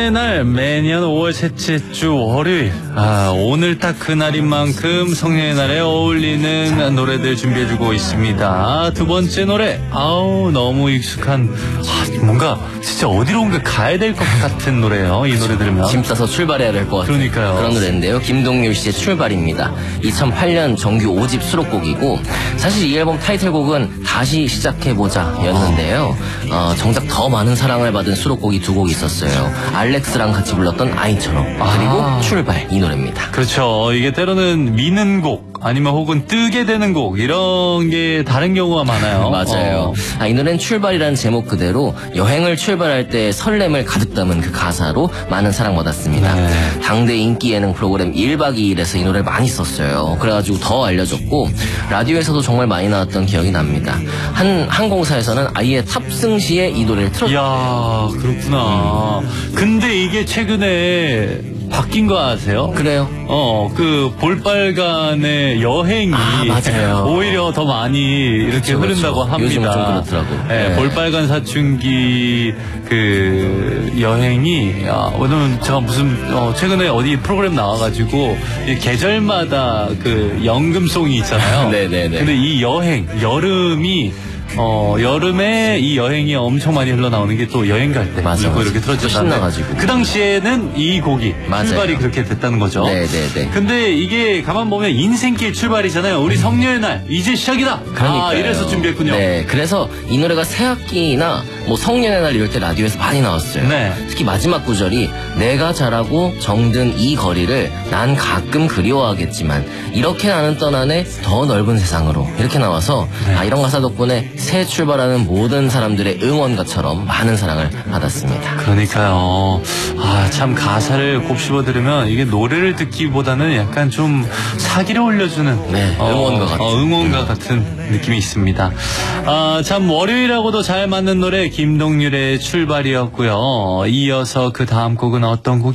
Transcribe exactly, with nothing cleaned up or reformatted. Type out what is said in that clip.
날 매년 오월 셋째 주 월요일, 아, 오늘 딱 그날인 만큼 성년의 날에 어울리는 노래들 준비해주고 있습니다. 두 번째 노래, 아우 너무 익숙한, 아, 뭔가 진짜 어디론가 가야 될 것 같은 노래예요. 이 노래 들으면 짐 싸서 출발해야 될 것 같은 그러니까요. 그런 노래인데요. 김동률 씨의 출발입니다. 이천팔 년 정규 오 집 수록곡이고, 사실 이 앨범 타이틀곡은 다시 시작해보자 였는데요. 어, 정작 더 많은 사랑을 받은 수록곡이 두 곡 있었어요. 알렉스랑 같이 불렀던 아이처럼, 그리고 아. 출발, 이 노래입니다. 그렇죠. 이게 때로는 미는 곡 아니면 혹은 뜨게 되는 곡 이런 게 다른 경우가 많아요. 맞아요. 어. 아, 이 노래는 출발이라는 제목 그대로 여행을 출발할 때 설렘을 가득 담은 그 가사로 많은 사랑받았습니다. 네. 당대 인기 예능 프로그램 일 박 이 일에서 이 노래를 많이 썼어요. 그래가지고 더 알려졌고, 라디오에서도 정말 많이 나왔던 기억이 납니다. 한 항공사에서는 아예 탑승 시에 이 노래를 틀었어요. 이야, 그렇구나. 음. 근데 이게 최근에 바뀐 거 아세요? 그래요? 어, 그 볼빨간의 여행이 아, 맞아요. 오히려 더 많이 이렇게 그렇죠, 흐른다고 그렇죠. 합니다. 요즘 좀 그렇더라고. 네, 네. 볼빨간 사춘기 그 여행이, 야, 왜냐면 제가 무슨 어, 최근에 어디 프로그램 나와가지고 이 계절마다 그 연금송이 있잖아요. 네네네. 근데 이 여행 여름이 어, 여름에 이 여행이 엄청 많이 흘러나오는 게 또 여행 갈 때. 맞아, 그리고 맞아. 이렇게 틀어졌다는. 신나가지고. 그 당시에는 이 곡이 맞아요. 출발이 그렇게 됐다는 거죠. 네네네. 근데 이게 가만 보면 인생길 출발이잖아요. 우리 성년의 날, 이제 시작이다. 그러니까요. 아, 이래서 준비했군요. 네, 그래서 이 노래가 새학기나 뭐 성년의 날 이럴 때 라디오에서 많이 나왔어요. 네. 특히 마지막 구절이, 내가 자라고 정든 이 거리를 난 가끔 그리워하겠지만 이렇게 나는 떠나네 더 넓은 세상으로, 이렇게 나와서 네. 아, 이런 가사 덕분에 새 출발하는 모든 사람들의 응원가처럼 많은 사랑을 받았습니다. 그러니까요. 아, 참 가사를 곱씹어 들으면 이게 노래를 듣기보다는 약간 좀 사기를 올려주는 네, 응원가 같은. 어, 응원가 같은 느낌이 있습니다. 아, 참 월요일하고도 잘 맞는 노래 김동률의 출발이었고요. 이어서 그 다음 곡은 어떤 곡이